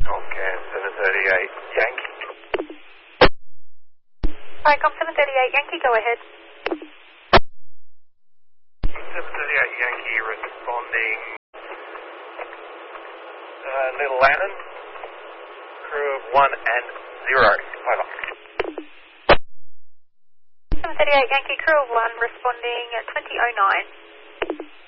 Okay, 738 Yankee. Vicom 738 Yankee, go ahead. 738 Yankee responding. Little Lannon, crew of 1 and 0. Over. 738 Yankee, crew of 1 responding at 2009.